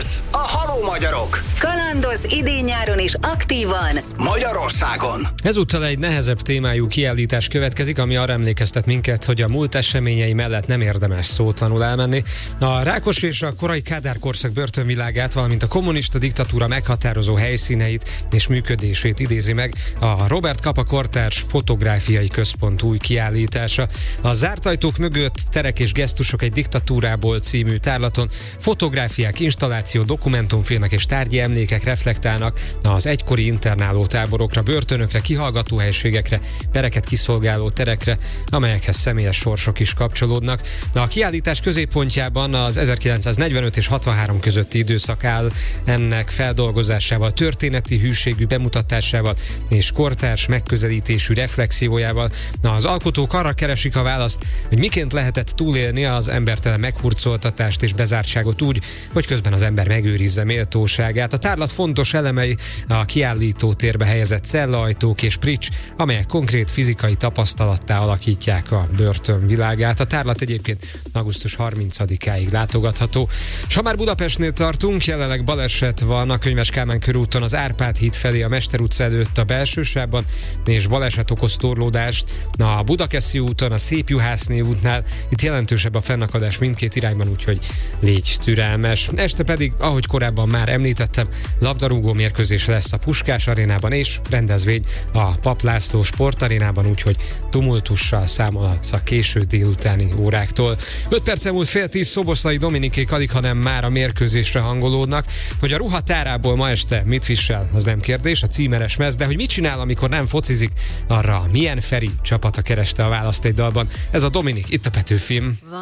Ez a Halló Magyarok. Kalandoz idén-nyáron is aktívan Magyarországon. Ezúttal egy nehezebb témájú kiállítás következik, ami arra emlékeztet minket, hogy a múlt eseményei mellett nem érdemes szótlanul elmenni. A Rákosi és a korai Kádár korszak börtönvilágát, valamint a kommunista diktatúra meghatározó helyszíneit és működését idézi meg a Robert Capa Kortárs Fotográfiai Központ új kiállítása. A zárt ajtók mögött terek és gesztusok egy diktatúrából című tárlaton fotográfiák, installáció, dokumentumfilmek és tárgyi emlékek reflektálnak az egykori internáló táborokra, börtönökre, kihallgatóhelységekre, pereket kiszolgáló terekre, amelyekhez személyes sorsok is kapcsolódnak. A kiállítás középpontjában az 1945 és 63 közötti időszak áll, ennek feldolgozásával, történeti hűségű bemutatásával és kortárs megközelítésű reflexiójával. Az alkotók arra keresik a választ, hogy miként lehetett túlélni az embertelen meghurcoltatást és bezártságot úgy, hogy közben az ember megőrizze méltóságát. A tárlat fontos elemei a kiállító térbe helyezett cellaajtók és prics, amelyek konkrét fizikai tapasztalattá alakítják a börtön világát. A tárlat egyébként augusztus 30-áig látogatható. És ha már Budapestnél tartunk, jelenleg baleset van a Könyves Kálmán körúton az Árpád híd felé a Mester utca előtt a Belsősában, és baleset okoz torlódást a Budakeszi úton, a Szép Juhászné útnál. Itt jelentősebb a fennakadás mindkét irányban, úgyhogy légy türelmes. Este pedig, ahogy korábban már említettem, labdarúgó mérkőzés lesz a Puskás arénában, és rendezvény a Pap László sportarénában, úgyhogy tumultussal számolhatsz a késő délutáni óráktól. 5 perc múlt 9:30 Szoboszlai Dominikék alig, hanem már a mérkőzésre hangolódnak. Hogy a ruhatárából ma este mit visel, az nem kérdés, a címeres mez, de hogy mit csinál, amikor nem focizik, arra milyen Feri csapata kereste a választ egy dalban. Ez a Dominik, itt a Petőfim.